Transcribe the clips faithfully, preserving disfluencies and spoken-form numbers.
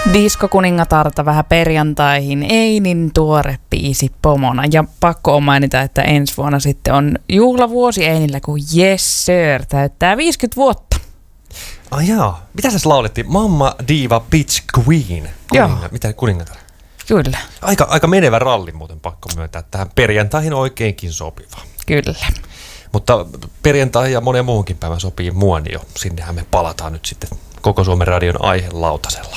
Diskokuningatarta vähän perjantaihin, ei niin tuore biisi pomona. Ja pakko on mainita, että ensi vuonna sitten on juhlavuosi Einillä, kun Yes Sir täyttää viisikymmentä vuotta. Ai jaa, mitä tässä laulettiin? Mamma Diva Bitch Queen. Kuninga, mitä kuningatar? Kyllä. Aika, aika menevä ralli muuten pakko myöntää. Tähän perjantaihin oikeinkin sopiva. Kyllä. Mutta perjantai ja monen muuhunkin päivän sopii Muonio. Sinnehän me palataan nyt sitten koko Suomen radion aihelautasella.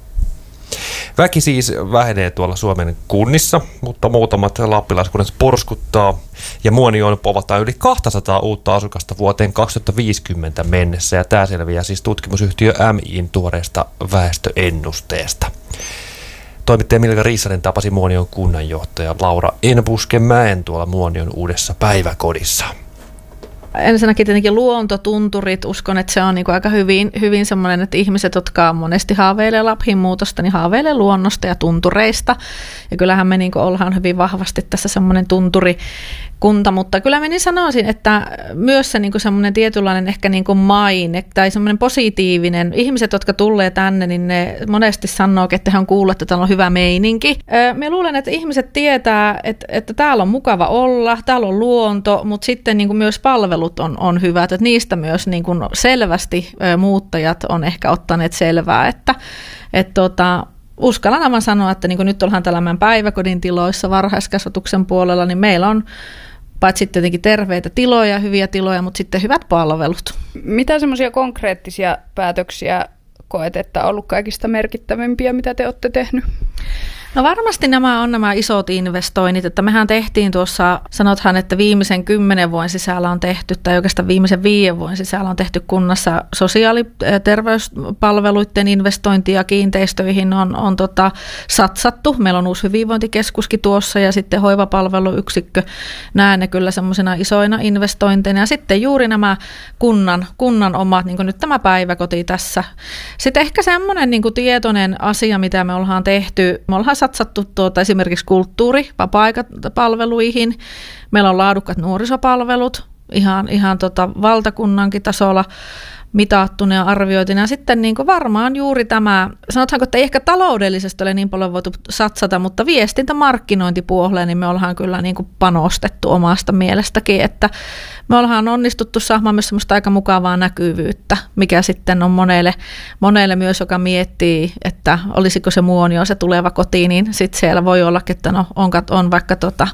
Väki siis vähenee tuolla Suomen kunnissa, mutta muutamat lappilaiskunnat porskuttaa ja Muonioon povataan yli kaksisataa uutta asukasta vuoteen kaksituhattaviisikymmentä mennessä ja tämä selviää siis tutkimusyhtiö M I:n tuoreesta väestöennusteesta. Toimittaja Milka Riisanen tapasi Muonion kunnanjohtaja Laura Enbuskemäen tuolla Muonion uudessa päiväkodissa. Ensinnäkin tietenkin luontotunturit, uskon, että se on niin kuin aika hyvin, hyvin semmoinen, että ihmiset, jotka monesti haaveilee Lapin muutosta, niin haaveilee luonnosta ja tuntureista. Ja kyllähän me niin kuin ollaan hyvin vahvasti tässä semmoinen tunturikunta, mutta kyllä mä niin sanoisin, että myös se niin kuin semmoinen tietynlainen ehkä niin kuin maine tai semmoinen positiivinen. Ihmiset, jotka tulee tänne, niin ne monesti sanoo, että he on kuullut, että täällä on hyvä meininki. Mä luulen, että ihmiset tietää, että, että täällä on mukava olla, täällä on luonto, mutta sitten niin kuin myös palvelu on, on hyvät, että niistä myös niin kuin selvästi ö, muuttajat on ehkä ottaneet selvää, että et tota, uskallan aivan sanoa, että niin kuin nyt ollaan täällä meidän päiväkodin tiloissa varhaiskasvatuksen puolella, niin meillä on paitsi tietenkin terveitä tiloja, hyviä tiloja, mutta sitten hyvät palvelut. Mitä semmoisia konkreettisia päätöksiä koet, että on ollut kaikista merkittävimpiä, mitä te olette tehnyt? No varmasti nämä on nämä isot investoinnit, että mehän tehtiin tuossa, sanothan, että viimeisen kymmenen vuoden sisällä on tehty, tai oikeastaan viimeisen viiden vuoden sisällä on tehty kunnassa sosiaali- ja terveyspalveluiden investointia kiinteistöihin on, on tota satsattu. Meillä on uusi hyvinvointikeskuskin tuossa ja sitten hoivapalveluyksikkö. Näen ne kyllä semmoisena isoina investointeina. Ja sitten juuri nämä kunnan, kunnan omat, niin kuin nyt tämä päiväkoti tässä. Sitten ehkä semmoinen niin kuin tietoinen asia, mitä me ollaan tehty, me ollaan satsattu tuota esimerkiksi kulttuuri- vapaa-aikapalveluihin. Meillä on laadukkaat nuorisopalvelut ihan, ihan tota valtakunnankin tasolla mitattuna ja arvioitina. Ja sitten niin kuin varmaan juuri tämä, sanotaanko, että ei ehkä taloudellisesti ole niin paljon voitu satsata, mutta viestintämarkkinointipuoleen niin me ollaan kyllä niin kuin panostettu omasta mielestäkin, että me ollaan onnistuttu saamaan myös semmoista aika mukavaa näkyvyyttä, mikä sitten on monelle, monelle myös, joka miettii, että olisiko se Muonio se tuleva koti, niin sitten siellä voi olla, että no on, on vaikka tota,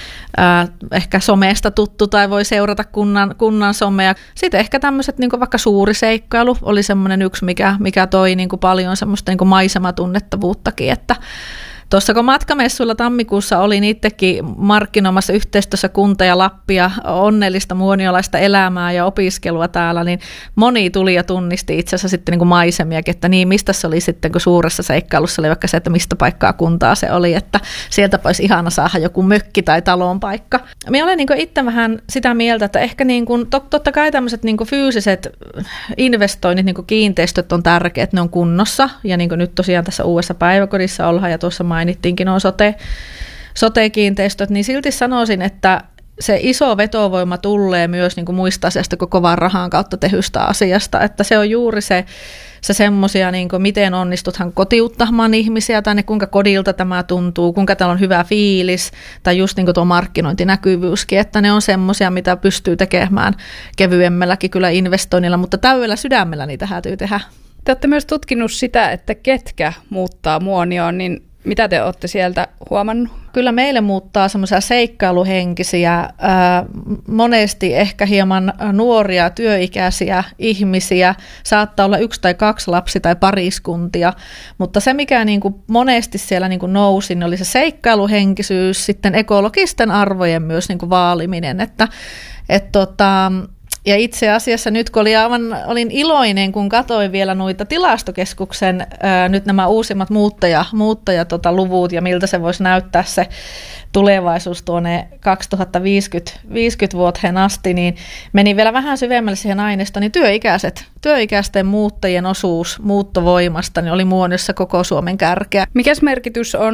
Äh, ehkä somesta tuttu tai voi seurata kunnan, kunnan somea. Sitten ehkä tämmöiset niin vaikka suuri seikkailu oli semmoinen yksi, mikä, mikä toi niin paljon semmoista niin maisematunnettavuuttakin, että tuossa kun matkamessuilla tammikuussa olin itsekin markkinoimassa yhteistyössä kunta ja Lappia onnellista muoniolaista elämää ja opiskelua täällä, niin moni tuli ja tunnisti itse asiassa sitten niin kuin maisemiakin, että niin mistä se oli sitten, kun suuressa seikkailussa oli vaikka se, että mistä paikkaa kuntaa se oli, että sieltä olisi ihana saada joku mökki tai talon paikka. Minä olen niin kuin itse vähän sitä mieltä, että ehkä niin kuin, totta kai tämmöiset niin kuin fyysiset investoinnit, niin kuin kiinteistöt on tärkeät, ne on kunnossa ja niin kuin nyt tosiaan tässä uudessa päiväkodissa ollaan ja tuossa mainittiinkin nuo sote, sote-kiinteistöt, niin silti sanoisin, että se iso vetovoima tulee myös niin kuin muista asioista kuin kovan rahan kautta tehystä asiasta, että se on juuri se, se semmoisia, niin kuin miten onnistuthan kotiuttamaan ihmisiä tai ne, kuinka kodilta tämä tuntuu, kuinka täällä on hyvä fiilis tai just niin kuin tuo markkinointinäkyvyyskin, että ne on semmoisia, mitä pystyy tekemään kevyemmälläkin kyllä investoinnilla, mutta täydellä sydämellä niitä täytyy tehdä. Te olette myös tutkinut sitä, että ketkä muuttaa Muonioon, niin mitä te olette sieltä huomannut? Kyllä meille muuttaa semmoisia seikkailuhenkisiä, ää, monesti ehkä hieman nuoria, työikäisiä ihmisiä. Saattaa olla yksi tai kaksi lapsi- tai pariskuntia, mutta se mikä niin kuin monesti siellä niin kuin nousi, niin oli se seikkailuhenkisyys, sitten ekologisten arvojen myös niin kuin vaaliminen, että et tota... Ja itse asiassa nyt, kun olin, aivan, olin iloinen, kun katsoin vielä noita tilastokeskuksen ää, nyt nämä uusimmat muuttaja, muuttaja tota, luvut ja miltä se voisi näyttää se tulevaisuus tuonne kaksituhattaviisikymmentä vuoteen asti, niin meni vielä vähän syvemmälle siihen aineistoon, niin työikäiset, työikäisten muuttajien osuus muuttovoimasta niin oli Muoniossa koko Suomen kärkeä. Mikäs merkitys on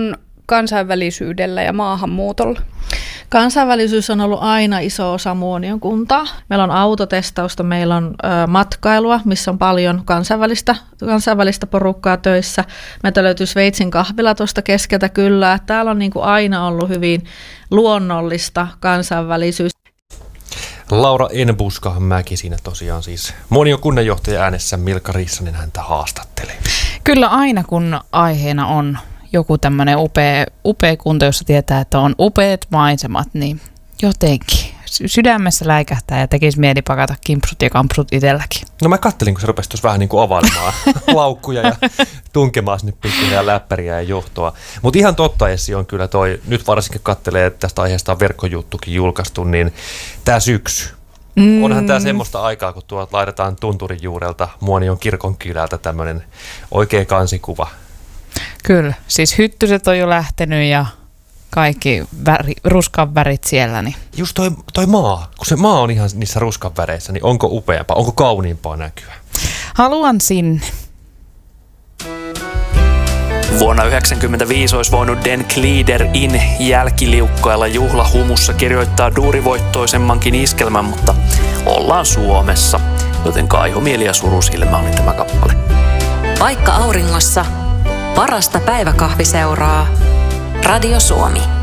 kansainvälisyydellä ja maahanmuutolla? Kansainvälisyys on ollut aina iso osa Muonion kuntaa. Meillä on autotestausta, meillä on ö, matkailua, missä on paljon kansainvälistä, kansainvälistä porukkaa töissä. Meiltä löytyy Sveitsin kahvila tuosta keskeltä kyllä. Täällä on niin kuin aina ollut hyvin luonnollista kansainvälisyys. Laura Enbuska-Mäki siinä tosiaan siis Muonion kunnanjohtaja äänessä, Milka Rissanen häntä haastatteli. Kyllä aina kun aiheena on joku tämmöinen upea, upea kunta, jossa tietää, että on upeat maisemat, niin jotenkin sydämessä läikähtää ja tekisi mieli pakata kimpsut ja kampsut itselläkin. No mä kattelin, kun se rupesi tuossa vähän niin kuin availemaan laukkuja ja tunkemaan sinne pikkuhiljaa läppäriä ja johtoa. Mutta ihan totta, Essi, on kyllä toi, nyt varsinkin kattelee, että tästä aiheesta on verkkojuttukin julkaistu, niin tämä syksy. Mm. Onhan tämä semmoista aikaa, kun tuolta laitetaan tunturin juurelta Muonion kirkonkylältä tämmöinen oikea kansikuva. Kyllä, siis hyttyset on jo lähtenyt ja kaikki väri, ruskan värit siellä. Niin. Just toi, toi maa, kun se maa on ihan niissä ruskan väreissä, niin onko upeampaa, onko kauniimpaa näkyä? Haluan sinne. Vuonna yhdeksänkymmentäviisi olisi voinut Den Glider In jälkiliukkailla juhlahumussa kirjoittaa duurivoittoisemmankin iskelmän, mutta ollaan Suomessa, joten kaihomieli ja surusilmä oli tämä kappale. Vaikka auringossa, parasta päiväkahviseuraa. Radio Suomi.